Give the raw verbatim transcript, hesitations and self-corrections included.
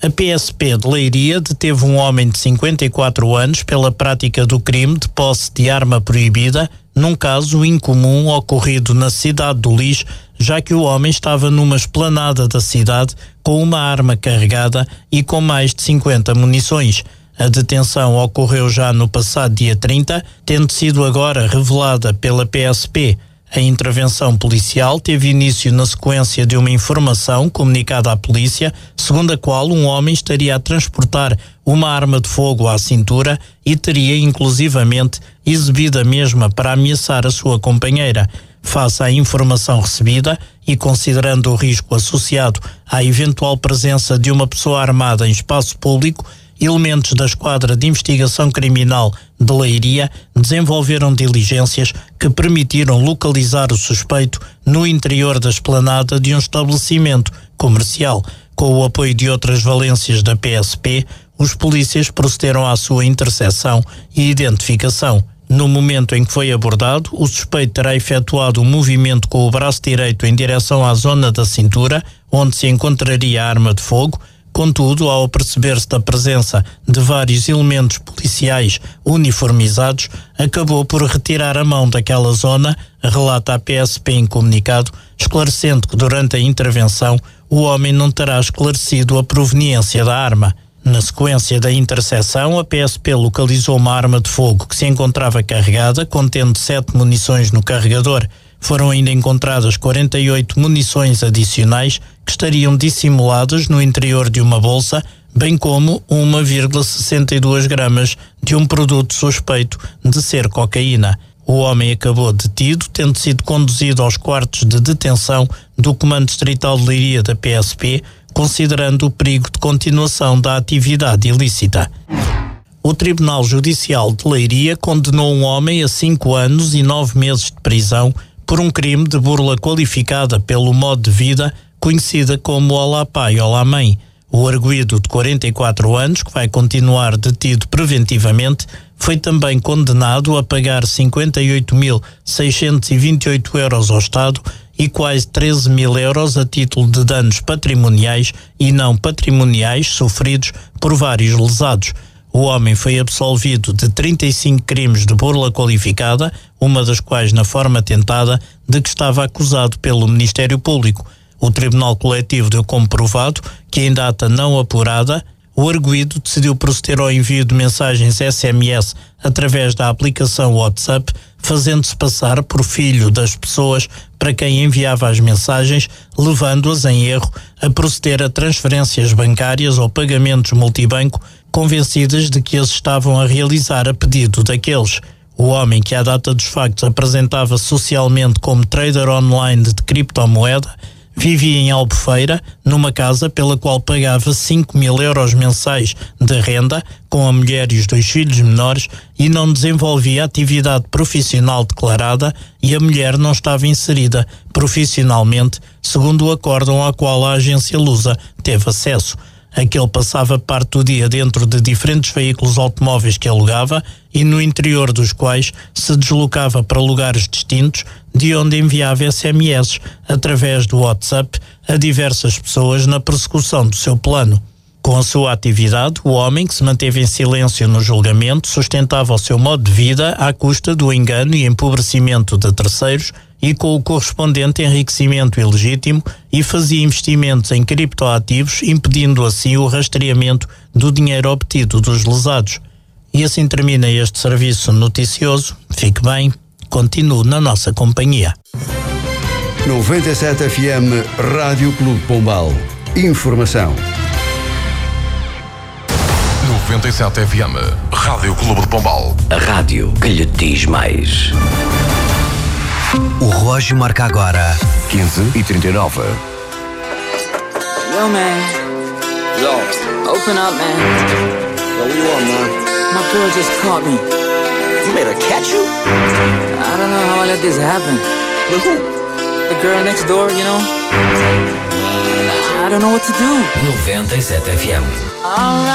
A P S P de Leiria deteve um homem de cinquenta e quatro anos pela prática do crime de posse de arma proibida, num caso incomum ocorrido na cidade do Lix, já que o homem estava numa esplanada da cidade com uma arma carregada e com mais de cinquenta munições. A detenção ocorreu já no passado dia trinta, tendo sido agora revelada pela P S P. A intervenção policial teve início na sequência de uma informação comunicada à polícia, segundo a qual um homem estaria a transportar uma arma de fogo à cintura e teria inclusivamente exibido a mesma para ameaçar a sua companheira. Face à informação recebida e considerando o risco associado à eventual presença de uma pessoa armada em espaço público, elementos da Esquadra de Investigação Criminal de Leiria desenvolveram diligências que permitiram localizar o suspeito no interior da esplanada de um estabelecimento comercial. Com o apoio de outras valências da P S P, os polícias procederam à sua interseção e identificação. No momento em que foi abordado, o suspeito terá efetuado um movimento com o braço direito em direção à zona da cintura, onde se encontraria a arma de fogo. Contudo, ao perceber-se da presença de vários elementos policiais uniformizados, acabou por retirar a mão daquela zona, relata a P S P em comunicado, esclarecendo que durante a intervenção o homem não terá esclarecido a proveniência da arma. Na sequência da interseção, a P S P localizou uma arma de fogo que se encontrava carregada, contendo sete munições no carregador. Foram ainda encontradas quarenta e oito munições adicionais que estariam dissimuladas no interior de uma bolsa, bem como uma vírgula sessenta e dois gramas de um produto suspeito de ser cocaína. O homem acabou detido, tendo sido conduzido aos quartos de detenção do Comando Distrital de Leiria da P S P, considerando o perigo de continuação da atividade ilícita. O Tribunal Judicial de Leiria condenou um homem a cinco anos e nove meses de prisão por um crime de burla qualificada pelo modo de vida conhecida como Olá Pai, Olá Mãe. O arguido de quarenta e quatro anos, que vai continuar detido preventivamente, foi também condenado a pagar cinquenta e oito mil seiscentos e vinte e oito euros ao Estado e quase treze mil euros a título de danos patrimoniais e não patrimoniais sofridos por vários lesados. O homem foi absolvido de trinta e cinco crimes de burla qualificada, uma das quais na forma tentada, de que estava acusado pelo Ministério Público. O Tribunal Coletivo deu como provado que, em data não apurada, o arguido decidiu proceder ao envio de mensagens S M S através da aplicação WhatsApp, fazendo-se passar por filho das pessoas para quem enviava as mensagens, levando-as em erro a proceder a transferências bancárias ou pagamentos multibanco, convencidas de que eles estavam a realizar a pedido daqueles. O homem, que à data dos factos apresentava socialmente como trader online de criptomoeda, vivia em Albufeira, numa casa pela qual pagava cinco mil euros mensais de renda, com a mulher e os dois filhos menores, e não desenvolvia atividade profissional declarada, e a mulher não estava inserida profissionalmente, segundo o acórdão ao qual a agência Lusa teve acesso. Aquele passava parte do dia dentro de diferentes veículos automóveis que alugava e no interior dos quais se deslocava para lugares distintos, de onde enviava S M S através do WhatsApp a diversas pessoas na persecução do seu plano. Com a sua atividade, o homem, que se manteve em silêncio no julgamento, sustentava o seu modo de vida à custa do engano e empobrecimento de terceiros e com o correspondente enriquecimento ilegítimo, e fazia investimentos em criptoativos, impedindo assim o rastreamento do dinheiro obtido dos lesados. E assim termina este serviço noticioso. Fique bem, continue na nossa companhia. noventa e sete F M Rádio Clube Pombal. Informação. noventa e sete F M Rádio Clube de Pombal. A rádio que lhe diz mais. O relógio marca agora quinze e trinta e nove. Yo, man. Yo. Open up, man. Yo, what you want, man? My girl just caught me. You made her catch you? I don't know how I let this happen. With who? The girl next door, you know? I don't know what to do. noventa e sete F M. All right.